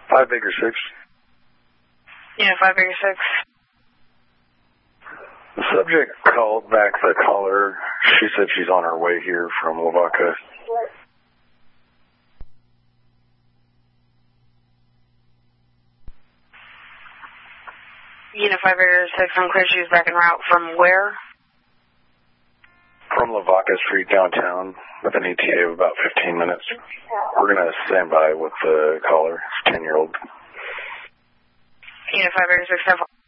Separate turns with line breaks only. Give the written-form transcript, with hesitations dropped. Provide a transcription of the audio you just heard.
5 Baker 6.
Yeah, 5 Baker 6.
The subject called back the caller. She said she's on her way here from Lavaca.
Unit 5 Baker 6, unclear. She's back en route from where?
From Lavaca Street downtown with an ETA of about 15 minutes. We're going to stand by with the caller. It's a 10-year-old.
Unit 5 Baker 6,